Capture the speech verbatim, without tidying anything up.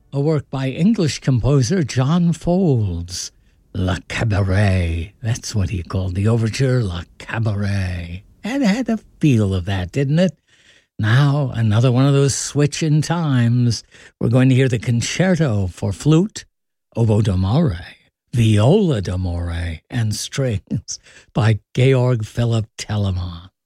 a work by English composer John Foulds, Le Cabaret. That's what he called the overture, Le Cabaret. It had a feel of that, didn't it? Now, another one of those switch in times. We're going to hear the concerto for flute, oboe d'amore, viola d'amore, and strings by Georg Philipp Telemann.